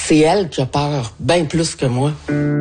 c'est elle qui a peur, bien plus que moi.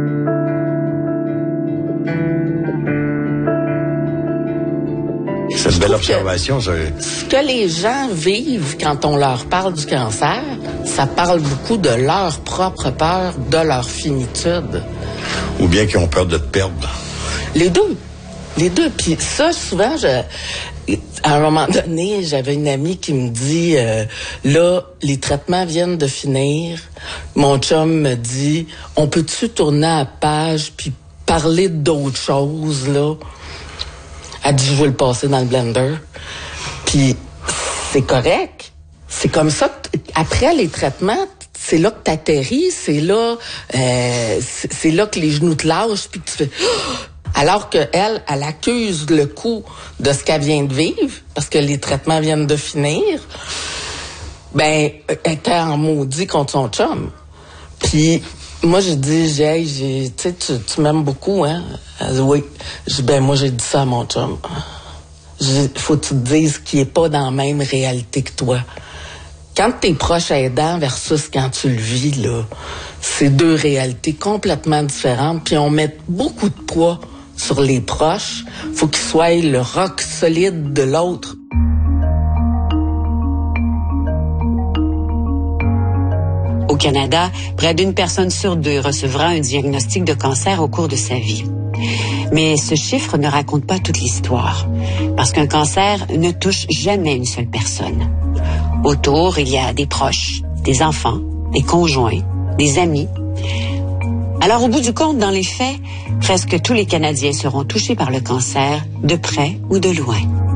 C'est une belle observation, ça. Ce que les gens vivent quand on leur parle du cancer, ça parle beaucoup de leur propre peur, de leur finitude. Ou bien qu'ils ont peur de te perdre. Les deux. Puis ça, souvent, à un moment donné, j'avais une amie qui me dit, là, les traitements viennent de finir. Mon chum me dit, on peut-tu tourner à la page puis parler d'autres choses, là? Elle dit, je vais le passer dans le blender. Puis c'est correct. C'est comme ça. Après les traitements, c'est là que t'atterris, c'est là que les genoux te lâchent, puis tu fais... Alors que elle accuse le coup de ce qu'elle vient de vivre, parce que les traitements viennent de finir, ben, elle était en maudit contre son chum. Puis, moi, j'ai dit, hey, tu sais, tu m'aimes beaucoup, hein? Elle dit, oui. J'ai dit, ben, moi, j'ai dit ça à mon chum. Faut que tu te dises qu'il est pas dans la même réalité que toi. Quand t'es proche aidant versus quand tu le vis, là, c'est deux réalités complètement différentes, puis on met beaucoup de poids sur les proches. Faut qu'ils soient le roc solide de l'autre. Au Canada, près d'une personne sur deux recevra un diagnostic de cancer au cours de sa vie. Mais ce chiffre ne raconte pas toute l'histoire, parce qu'un cancer ne touche jamais une seule personne. Autour, il y a des proches, des enfants, des conjoints, des amis. Alors, au bout du compte, dans les faits, presque tous les Canadiens seront touchés par le cancer, de près ou de loin.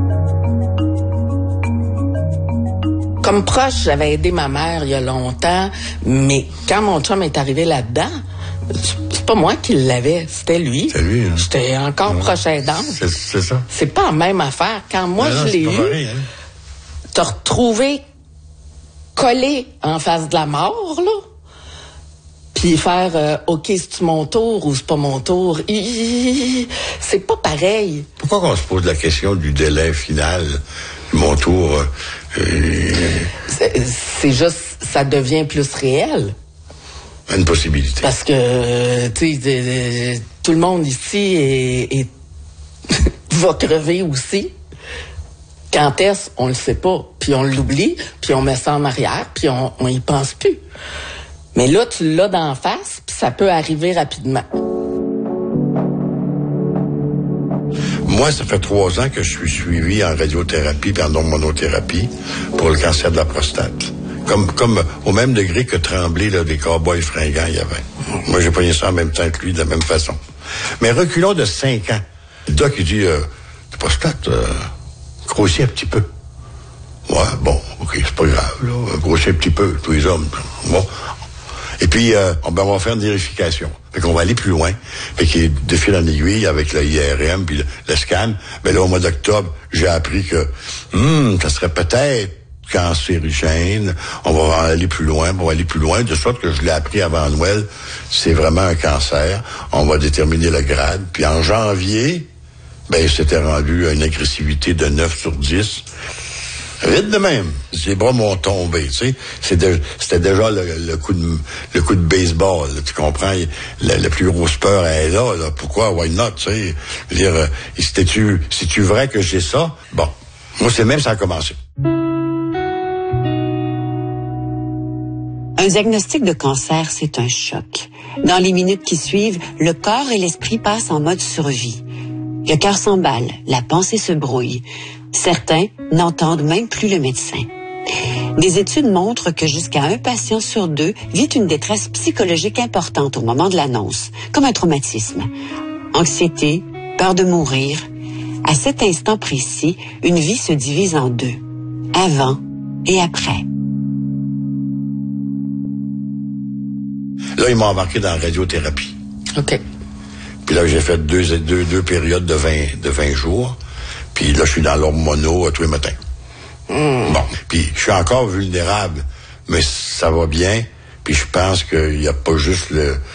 Comme proche, j'avais aidé ma mère il y a longtemps, mais quand mon chum est arrivé là-dedans, c'est pas moi qui l'avais, c'était lui. C'est lui, hein? J'étais encore proche aidante. C'est ça. C'est pas la même affaire. Quand moi, je l'ai eu, pareil, hein? te retrouver collé en face de la mort, là, puis faire OK, c'est-tu mon tour ou c'est pas mon tour? C'est pas pareil. Pourquoi qu'on se pose la question du délai final, mon tour? C'est juste, ça devient plus réel. Une possibilité. Parce que, tu sais, tout le monde ici va crever aussi. Quand est-ce, on le sait pas. Puis on l'oublie, puis on met ça en arrière, puis on y pense plus. Mais là, tu l'as d'en face, puis ça peut arriver rapidement. Moi, ça fait 3 ans que je suis suivi en radiothérapie et en hormonothérapie pour le cancer de la prostate. Comme au même degré que Tremblay, là, des cow-boys fringants, il y avait. Moi, j'ai pogné ça en même temps que lui, de la même façon. Mais reculons de 5 ans. Le doc, il dit, la prostate, grossit un petit peu. Ouais, bon, OK, c'est pas grave, là, grossit un petit peu, tous les hommes. Bon. Et puis, on va faire une vérification. Fait qu'on va aller plus loin. Fait qu'il est de fil en aiguille avec le IRM puis le scan. Mais là, au mois d'octobre, j'ai appris que ça serait peut-être cancérigène. On va aller plus loin, de sorte que je l'ai appris avant Noël. C'est vraiment un cancer. On va déterminer le grade. Puis en janvier, c'était rendu à une agressivité de 9 sur 10. Vite de même. Les bras m'ont tombé, tu sais. C'était déjà le coup de baseball, là, tu comprends? La plus grosse peur, elle est là. Pourquoi? Why not, tu sais? Je veux dire, c'est-tu vrai que j'ai ça? Bon. Moi, c'est même ça a commencé. Un diagnostic de cancer, c'est un choc. Dans les minutes qui suivent, le corps et l'esprit passent en mode survie. Le cœur s'emballe, la pensée se brouille. Certains n'entendent même plus le médecin. Des études montrent que jusqu'à 1 patient sur 2 vit une détresse psychologique importante au moment de l'annonce, comme un traumatisme. Anxiété, peur de mourir. À cet instant précis, une vie se divise en 2, avant et après. Là, ils m'ont embarqué dans la radiothérapie. OK. Puis là, j'ai fait deux périodes de 20 jours. Puis là, je suis dans l'hormono tous les matins. Bon. Puis je suis encore vulnérable, mais ça va bien. Puis je pense qu'il n'y a pas juste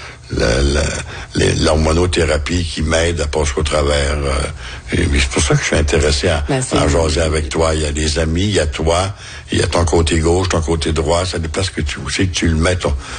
l'hormonothérapie qui m'aide à passer au travers. C'est pour ça que je suis intéressé à jaser avec toi. Il y a des amis, il y a toi, il y a ton côté gauche, ton côté droit. Ça dépend où c'est que tu le mets,